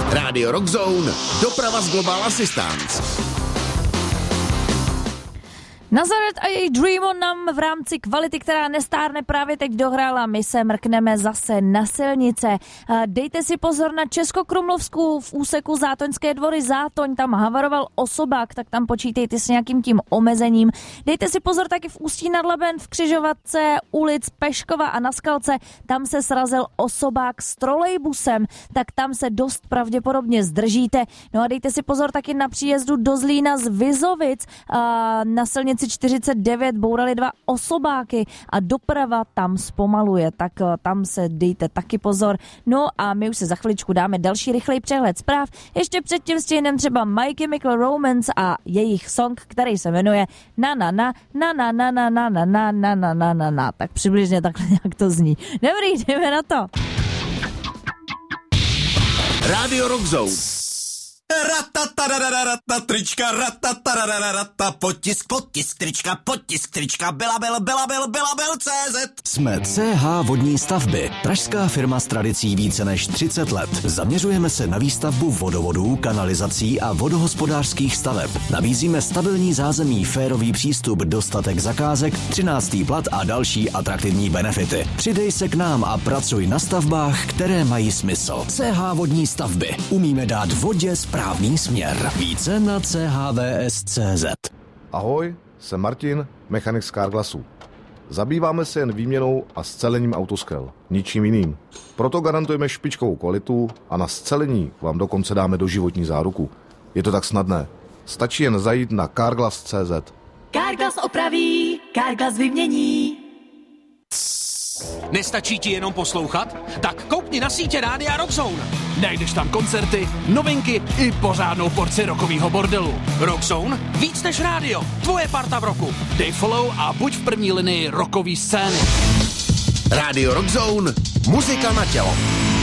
Radio Rockzone, doprava z Global Assistance. Nazareth a její Dream On nám v rámci kvality, která nestárne, právě teď dohrála. My se mrkneme zase na silnice. Dejte si pozor na Českokrumlovsku v úseku Zátoňské Dvory Zátoň, tam havaroval osobák, tak tam počítejte s nějakým tím omezením. Dejte si pozor taky v Ústí nad Labem v křižovatce ulic Peškova a na Skalce, tam se srazil osobák s trolejbusem, tak tam se dost pravděpodobně zdržíte. No a dejte si pozor taky na příjezdu do Zlína z Vizovic, na silnici 49 bourali 2 osobáky a doprava tam zpomaluje, tak tam se dejte taky pozor. No a my už se za chviličku dáme další rychlej přehled zpráv. Ještě předtím stihneme třeba My Chemical Romance a jejich song, který se jmenuje Na na na na na na na na na na na na na na na. Tak přibližně takhle nějak to zní. Dobrý, jdeme na to. Radio Rockzone. Ratatarararata, trička, ratatarararata, potisk, trička, Belabil.cz. Jsme CH Vodní stavby, pražská firma s tradicí více než 30 let. Zaměřujeme se na výstavbu vodovodů, kanalizací a vodohospodářských staveb. Nabízíme stabilní zázemí, férový přístup, dostatek zakázek, 13. plat a další atraktivní benefity. Přidej se k nám a pracuj na stavbách, které mají smysl. CH Vodní stavby. Umíme dát vodě správný směr. Více na chvs.cz. Ahoj, jsem Martin, mechanik z Carglassu. Zabýváme se jen výměnou a scelením autoskel, ničím jiným. Proto garantujeme špičkovou kvalitu a na scelení vám dokonce dáme doživotní záruku. Je to tak snadné. Stačí jen zajít na carglass.cz. Carglass opraví, Carglass vymění. Nestačí ti jenom poslouchat? Tak koukni na sítě Rádia Rockzone. Najdeš tam koncerty, novinky i pořádnou porci rockovýho bordelu. Rockzone? Víc než rádio. Tvoje parta v roku. Dej follow a buď v první linii rockový scény. Radio Rockzone. Muzika na tělo.